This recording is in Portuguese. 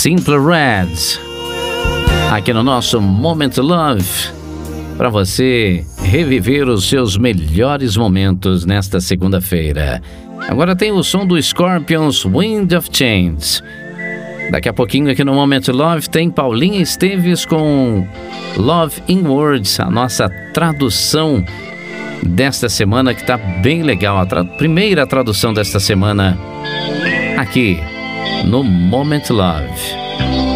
Simply Red, aqui no nosso Moment Love, para você reviver os seus melhores momentos nesta segunda-feira. Agora tem o som do Scorpions, Wind of Change. Daqui a pouquinho aqui no Moment Love tem Paulinha Esteves com Love in Words, a nossa tradução desta semana, que está bem legal, a primeira tradução desta semana aqui no Moment Love.